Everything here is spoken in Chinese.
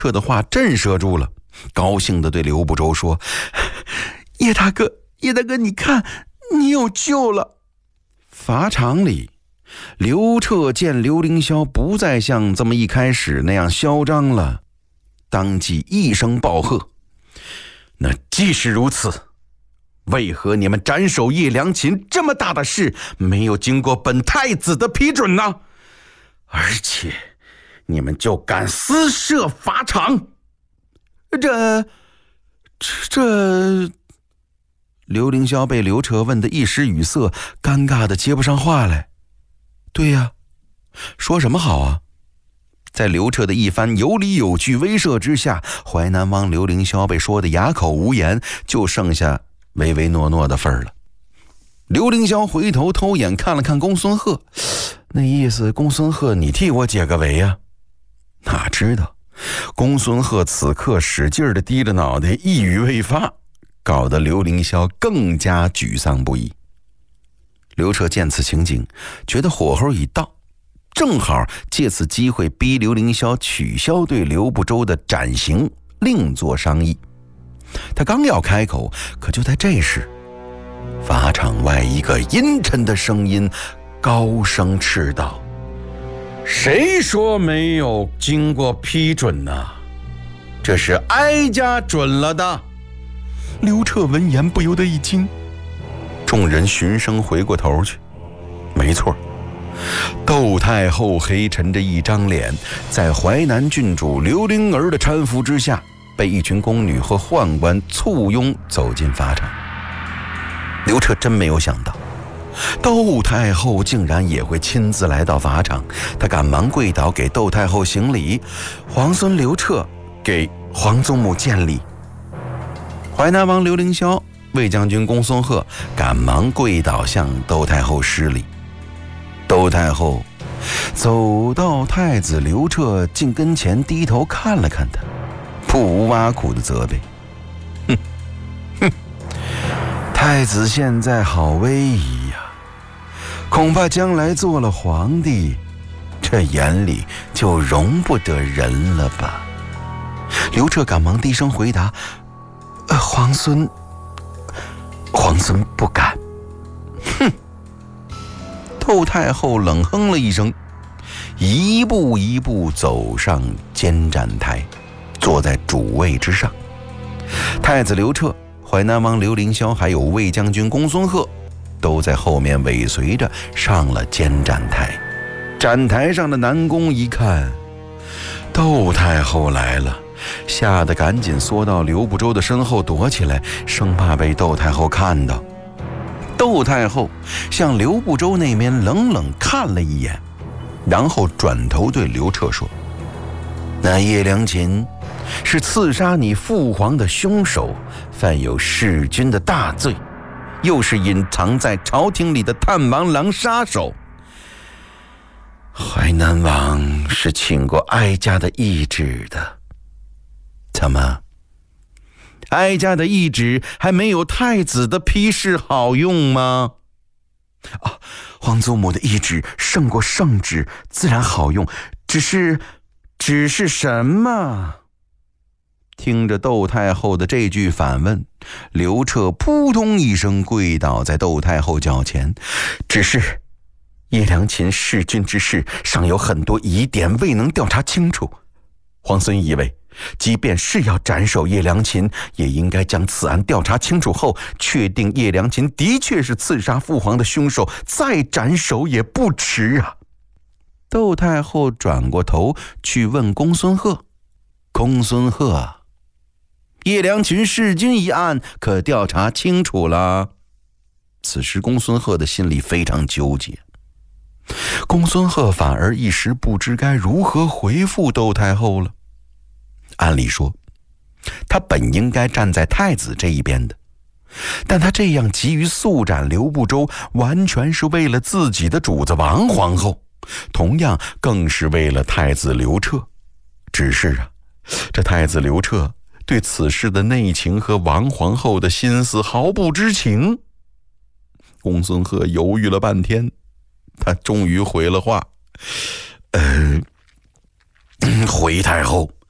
彻的话震慑住了，高兴地对刘不周说：“叶大哥，你看，你有救了。”法场里，刘彻见刘凌霄不再像这么一开始那样嚣张了，当即一声暴喝：“那既是如此，为何你们斩首叶良禽这么大的事没有经过本太子的批准呢？而且你们就敢私设法场？”这刘凌霄被刘彻问得一时语塞，尴尬的接不上话来。对呀，说什么好啊？在刘彻的一番有理有据威慑之下，淮南王刘凌霄被说得哑口无言，就剩下唯唯诺诺的份儿了。刘凌霄回头偷眼看了看公孙贺，那意思，公孙贺你替我解个围呀。哪知道公孙贺此刻使劲地低着脑袋，一语未发，搞得刘凌霄更加沮丧不已。刘彻见此情景，觉得火候已到，正好借此机会逼刘凌霄取消对刘不周的斩刑，另作商议。他刚要开口，可就在这时，法场外一个阴沉的声音高声斥道：“谁说没有经过批准呢？这是哀家准了的。”刘彻闻言不由得一惊，众人循声回过头去，没错，窦太后黑沉着一张脸，在淮南郡主刘灵儿的搀扶之下，被一群宫女和宦官簇拥走进法场。刘彻真没有想到，窦太后竟然也会亲自来到法场，他赶忙跪倒给窦太后行礼：“皇孙刘彻给皇宗母见礼。”淮南王刘凌霄、卫将军公孙贺赶忙跪倒向窦太后施礼。窦太后走到太子刘彻近跟前，低头看了看他，不无挖苦的责备：“太子现在好威仪呀，恐怕将来做了皇帝，这眼里就容不得人了吧？”刘彻赶忙低声回答：“皇孙不敢。”窦太后冷哼了一声，一步一步走上监斩台，坐在主位之上。太子刘彻、淮南王刘凌霄还有卫将军公孙贺都在后面尾随着上了监斩台。斩台上的南宫一看窦太后来了，吓得赶紧缩到刘不周的身后躲起来，生怕被窦太后看到。窦太后向刘不周那边冷冷看了一眼，然后转头对刘彻说：“那叶良禽是刺杀你父皇的凶手，犯有弑君的大罪，又是隐藏在朝廷里的探王郎杀手。淮南王是请过哀家的懿旨的，怎么？哀家的懿旨还没有太子的批示好用吗？”“皇祖母的懿旨胜过圣旨，自然好用，只是什么？”听着窦太后的这句反问，刘彻扑通一声跪倒在窦太后脚前：“只是叶良禽弑君之事尚有很多疑点未能调查清楚，皇孙以为即便是要斩首叶良禽，也应该将此案调查清楚后，确定叶良禽的确是刺杀父皇的凶手，再斩首也不迟啊。”窦太后转过头去问公孙贺：“公孙贺，叶良禽弑君一案可调查清楚了？”此时公孙贺的心里非常纠结，公孙贺反而一时不知该如何回复窦太后了。按理说他本应该站在太子这一边的，但他这样急于速斩刘不周，完全是为了自己的主子王皇后，同样更是为了太子刘彻。只是这太子刘彻对此事的内情和王皇后的心思毫不知情。公孙贺犹豫了半天，他终于回了话：“回太后，